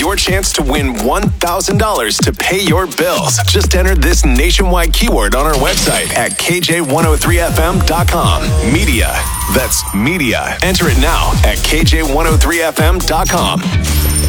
your chance to win $1,000 to pay your bills. Just enter this nationwide keyword on our website at KJ103FM.com. Media. That's media. Enter it now at KJ103FM.com.